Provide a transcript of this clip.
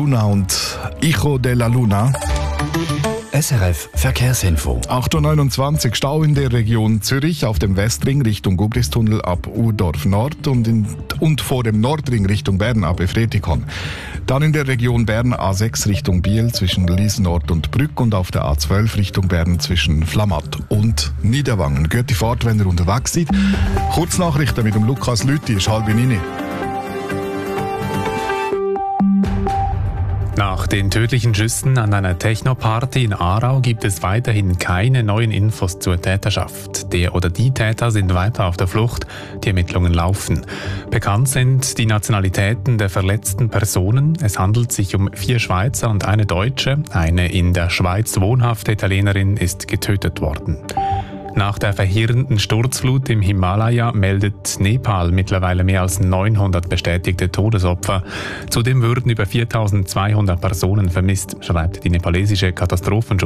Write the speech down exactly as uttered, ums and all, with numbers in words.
Luna und Hijo de la Luna. S R F Verkehrsinfo. acht Uhr neunundzwanzig, Stau in der Region Zürich auf dem Westring Richtung Guglistunnel ab Urdorf Nord und, in, und vor dem Nordring Richtung Bern ab Efretikon. Dann in der Region Bern A sechs Richtung Biel zwischen Lies Nord und Brück und auf der A zwölf Richtung Bern zwischen Flamatt und Niederwangen. Gute Fahrt, wenn ihr unterwegs seid. Kurznachrichten mit dem Lukas Lüthi, ist halb neun. Nach den tödlichen Schüssen an einer Techno-Party in Aarau gibt es weiterhin keine neuen Infos zur Täterschaft. Der oder die Täter sind weiter auf der Flucht, die Ermittlungen laufen. Bekannt sind die Nationalitäten der verletzten Personen. Es handelt sich um vier Schweizer und eine Deutsche. Eine in der Schweiz wohnhafte Italienerin ist getötet worden. Nach der verheerenden Sturzflut im Himalaya meldet Nepal mittlerweile mehr als neunhundert bestätigte Todesopfer. Zudem würden über viertausendzweihundert Personen vermisst, schreibt die nepalesische Katastrophenschutz.